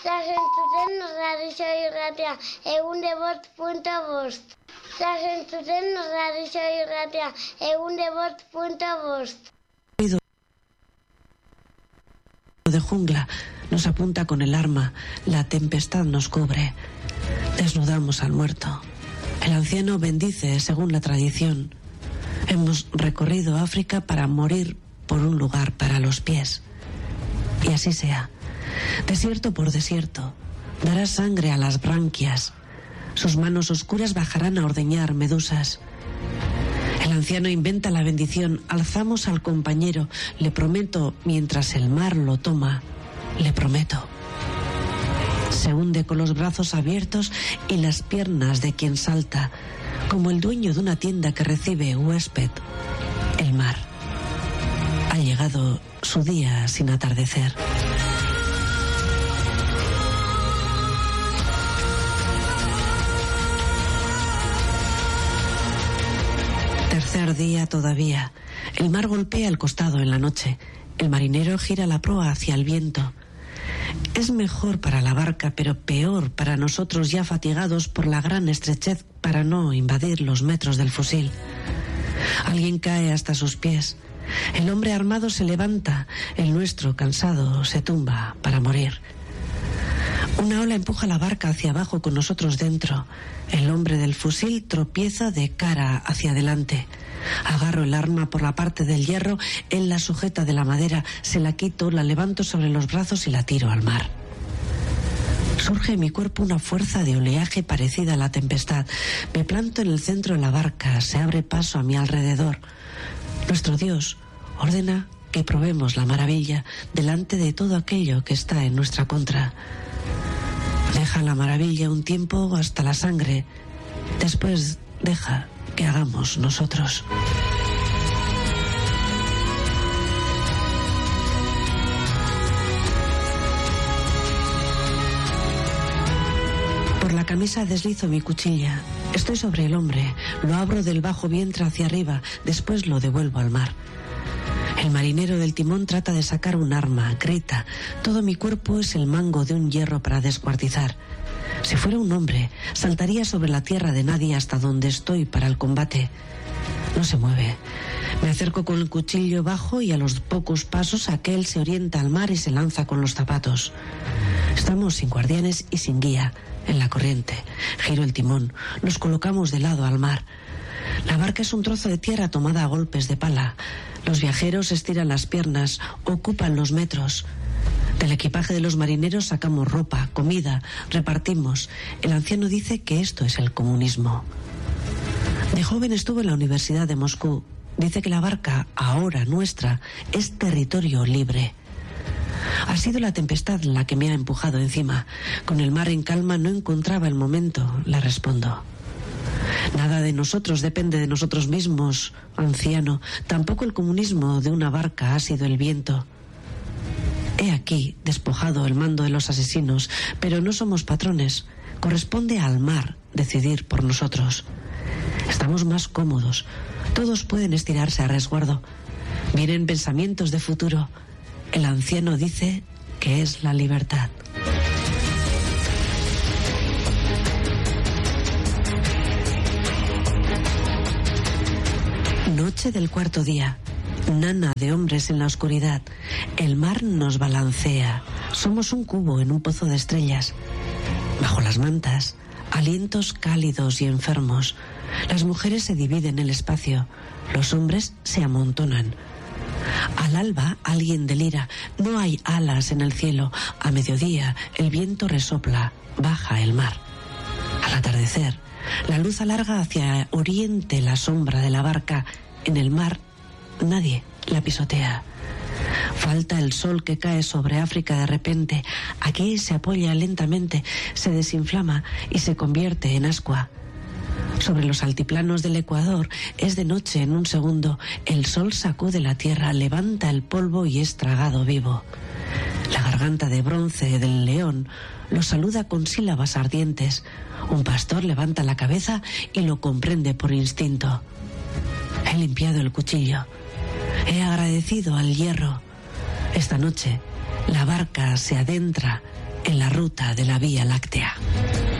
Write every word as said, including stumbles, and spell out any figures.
Zazentzuten radixo irratia, egun de bost punto bost. Zazentzuten radixo irratia, egun de bost punto bost. De jungla nos apunta con el arma, la tempestad nos cubre. Desnudamos al muerto. El anciano bendice según la tradición. Hemos recorrido África para morir por un lugar para los pies. Y así sea. Desierto por desierto, dará sangre a las branquias. Sus manos oscuras bajarán a ordeñar medusas. El anciano inventa la bendición. Alzamos al compañero. Le prometo, mientras el mar lo toma, le prometo. Se hunde con los brazos abiertos y las piernas de quien salta, como el dueño de una tienda que recibe huésped. El mar. Ha llegado su día sin atardecer. Tercer día todavía. El mar golpea el costado en la noche. El marinero gira la proa hacia el viento. Es mejor para la barca, pero peor para nosotros ya fatigados por la gran estrechez para no invadir los metros del fusil. Alguien cae hasta sus pies. El hombre armado se levanta. El nuestro, cansado, se tumba para morir. Una ola empuja la barca hacia abajo con nosotros dentro. El hombre del fusil tropieza de cara hacia adelante. Agarro el arma por la parte del hierro, él la sujeta de la madera, se la quito, la levanto sobre los brazos y la tiro al mar. Surge en mi cuerpo una fuerza de oleaje parecida a la tempestad. Me planto en el centro de la barca, se abre paso a mi alrededor. Nuestro Dios ordena que probemos la maravilla delante de todo aquello que está en nuestra contra. Deja la maravilla un tiempo hasta la sangre. Después deja que hagamos nosotros. Por la camisa deslizo mi cuchilla. Estoy sobre el hombre. Lo abro del bajo vientre hacia arriba. Después lo devuelvo al mar. El marinero del timón trata de sacar un arma, grita. Todo mi cuerpo es el mango de un hierro para descuartizar. Si fuera un hombre, saltaría sobre la tierra de nadie hasta donde estoy para el combate. No se mueve. Me acerco con el cuchillo bajo y a los pocos pasos aquel se orienta al mar y se lanza con los zapatos. Estamos sin guardianes y sin guía, en la corriente. Giro el timón. Nos colocamos de lado al mar. La barca es un trozo de tierra tomada a golpes de pala. Los viajeros estiran las piernas, ocupan los metros. Del equipaje de los marineros sacamos ropa, comida, repartimos. El anciano dice que esto es el comunismo. De joven estuvo en la Universidad de Moscú. Dice que la barca, ahora nuestra, es territorio libre. Ha sido la tempestad la que me ha empujado encima. Con el mar en calma no encontraba el momento, le respondo. Nada de nosotros depende de nosotros mismos, anciano. Tampoco el comunismo de una barca ha sido el viento. He aquí despojado el mando de los asesinos, pero no somos patrones. Corresponde al mar decidir por nosotros. Estamos más cómodos. Todos pueden estirarse a resguardo. Vienen pensamientos de futuro. El anciano dice que es la libertad. Noche del cuarto día. Nana de hombres en la oscuridad. El mar nos balancea. Somos un cubo en un pozo de estrellas. Bajo las mantas, alientos cálidos y enfermos. Las mujeres se dividen el espacio. Los hombres se amontonan. Al alba alguien delira. No hay alas en el cielo. A mediodía el viento resopla. Baja el mar. Al atardecer, la luz alarga hacia oriente la sombra de la barca. En el mar nadie la pisotea. Falta el sol que cae sobre África de repente. Aquí se apoya lentamente, se desinflama y se convierte en ascua. Sobre los altiplanos del Ecuador es de noche en un segundo. El sol sacude la tierra, levanta el polvo y es tragado vivo. La garganta de bronce del león lo saluda con sílabas ardientes. Un pastor levanta la cabeza y lo comprende por instinto. He limpiado el cuchillo. He agradecido al hierro. Esta noche la barca se adentra en la ruta de la Vía Láctea.